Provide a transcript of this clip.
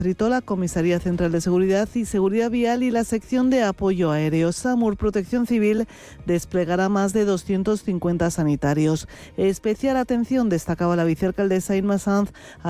La Comisaría Central de Seguridad y Seguridad Vial y la sección de apoyo aéreo. SAMUR Protección Civil desplegará más de 250 sanitarios. Especial atención, destacaba la vicealcaldesa Inma Sanz,